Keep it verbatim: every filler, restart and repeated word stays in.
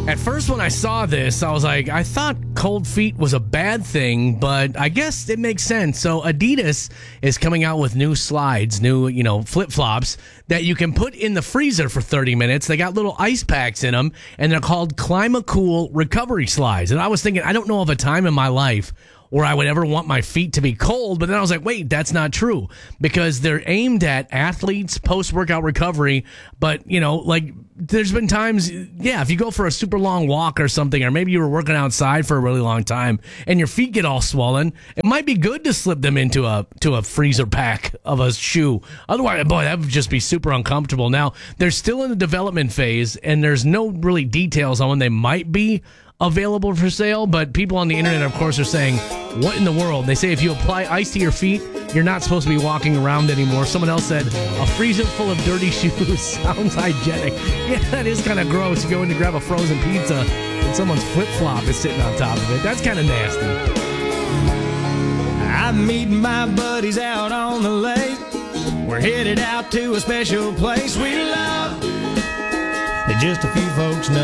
At first, when I saw this, I was like, I thought cold feet was a bad thing, but I guess it makes sense. So Adidas is coming out with new slides, new, you know, flip-flops that you can put in the freezer for thirty minutes. They got little ice packs in them, and they're called Climacool recovery slides. And I was thinking, I don't know of a time in my life where I would ever want my feet to be cold, but then I was like, wait, that's not true, because they're aimed at athletes, post-workout recovery, but, you know, like, there's been times, yeah, if you go for a super long walk or something, or maybe you were working outside for a really long time, and your feet get all swollen, it might be good to slip them into a to a freezer pack of a shoe. Otherwise, boy, that would just be super uncomfortable. Now, they're still in the development phase, and there's no really details on when they might be available for sale, but people on the internet, of course, are saying, what in the world? They say if you apply ice to your feet, you're not supposed to be walking around anymore. Someone else said, a freezer full of dirty shoes sounds hygienic. Yeah, that is kind of gross. You go in to grab a frozen pizza, and someone's flip-flop is sitting on top of it. That's kind of nasty. I'm meeting my buddies out on the lake. We're headed out to a special place we love that just a few folks know.